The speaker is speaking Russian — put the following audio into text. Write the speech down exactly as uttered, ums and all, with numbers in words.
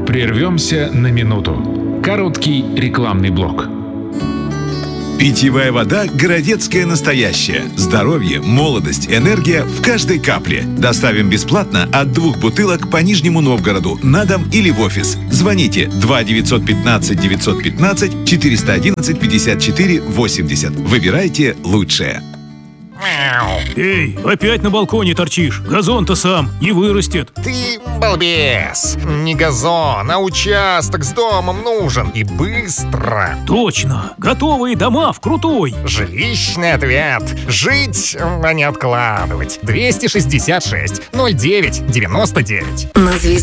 Прервемся на минуту. Короткий рекламный блок. Питьевая вода «Городецкая настоящая». Здоровье, молодость, энергия в каждой капле. Доставим бесплатно от двух бутылок по Нижнему Новгороду на дом или в офис. Звоните два девятьсот пятнадцать девятьсот пятнадцать четыреста одиннадцать пятьдесят четыре восемьдесят. Выбирайте лучшее. Эй, опять на балконе торчишь. Газон-то сам не вырастет. Ты балбес. Не газон, а участок с домом нужен. И быстро. Точно. Готовые дома в Крутой. Жилищный ответ. Жить, а не откладывать. двести шестьдесят шесть ноль девять девяносто девять.